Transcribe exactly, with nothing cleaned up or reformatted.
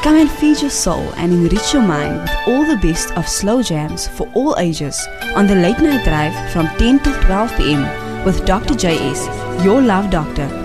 Come and feed your soul and enrich your mind with all the best of slow jams for all ages on the Late Night Drive from ten till twelve p m with Doctor J S, your love doctor.